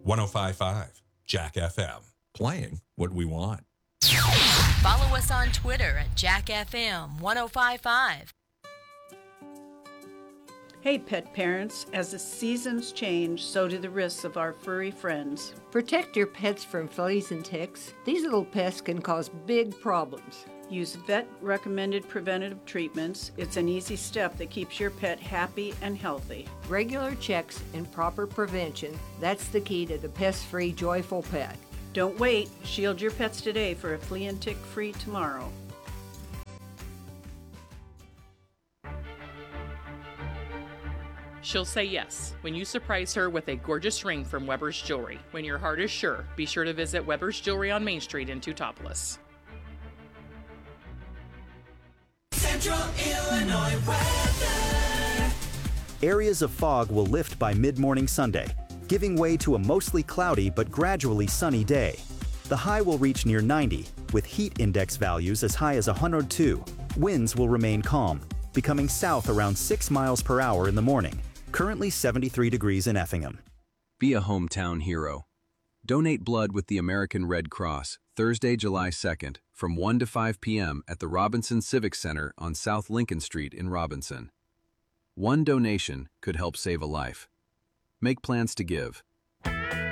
105.5 Jack FM. Playing what we want. Follow us on Twitter at JackFM 1055. Hey pet parents, as the seasons change, so do the risks of our furry friends. Protect your pets from fleas and ticks. These little pests can cause big problems. Use vet-recommended preventative treatments. It's an easy step that keeps your pet happy and healthy. Regular checks and proper prevention, that's the key to the pest-free, joyful pet. Don't wait. Shield your pets today for a flea and tick-free tomorrow. She'll say yes when you surprise her with a gorgeous ring from Weber's Jewelry. When your heart is sure, be sure to visit Weber's Jewelry on Main Street in Teutopolis. Central Illinois weather. Areas of fog will lift by mid-morning Sunday, giving way to a mostly cloudy but gradually sunny day. The high will reach near 90, with heat index values as high as 102. Winds will remain calm, becoming south around 6 miles per hour in the morning. Currently 73 degrees in Effingham. Be a hometown hero. Donate blood with the American Red Cross, Thursday, July 2nd, from 1 to 5 p.m. at the Robinson Civic Center on South Lincoln Street in Robinson. One donation could help save a life. Make plans to give